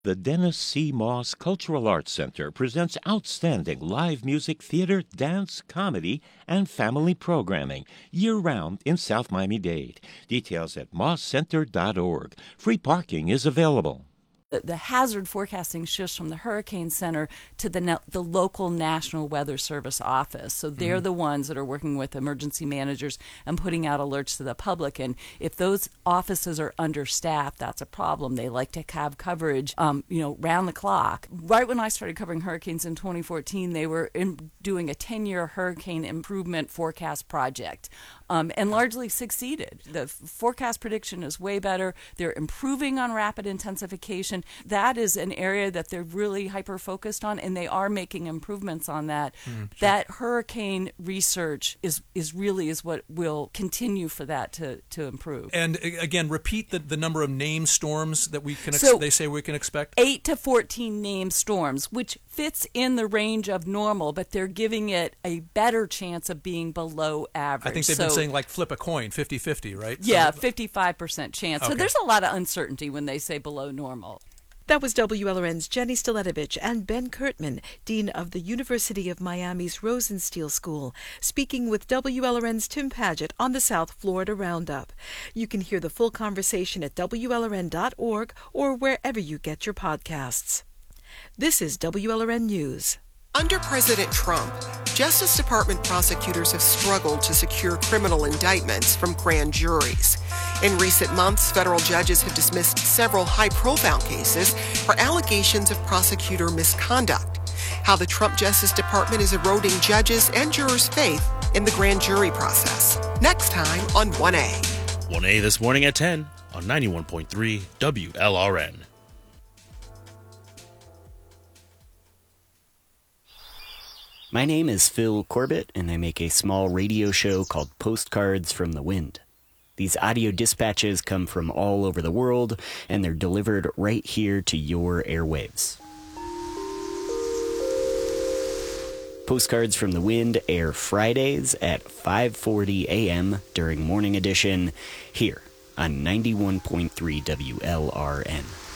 The Dennis C. Moss Cultural Arts Center presents outstanding live music, theater, dance, comedy, and family programming year-round in South Miami-Dade. Details at mosscenter.org. Free parking is available. The hazard forecasting shifts from the Hurricane Center to the local National Weather Service office. So they're the ones that are working with emergency managers and putting out alerts to the public. And if those offices are understaffed, that's a problem. They like to have coverage, round the clock. Right when I started covering hurricanes in 2014, they were doing a 10-year hurricane improvement forecast project. And largely succeeded. The forecast prediction is way better. They're improving on rapid intensification. That is an area that they're really hyper-focused on, and they are making improvements on that. That hurricane research is what will continue for that to improve. And again, repeat the number of named storms that we can they say we can expect? 8 to 14 named storms, which fits in the range of normal, but they're giving it a better chance of being below average. I think they've been saying like flip a coin, 50-50, right? Yeah, 55% chance. Okay. So there's a lot of uncertainty when they say below normal. That was WLRN's Jenny Stiletovich and Ben Kurtman, Dean of the University of Miami's Rosenstiel School, speaking with WLRN's Tim Paget on the South Florida Roundup. You can hear the full conversation at WLRN.org or wherever you get your podcasts. This is WLRN News. Under President Trump, Justice Department prosecutors have struggled to secure criminal indictments from grand juries. In recent months, federal judges have dismissed several high-profile cases for allegations of prosecutor misconduct. How the Trump Justice Department is eroding judges' and jurors' faith in the grand jury process. Next time on 1A. 1A this morning at 10 on 91.3 WLRN. My name is Phil Corbett, and I make a small radio show called Postcards from the Wind. These audio dispatches come from all over the world, and they're delivered right here to your airwaves. Postcards from the Wind air Fridays at 5:40 a.m. during Morning Edition here on 91.3 WLRN.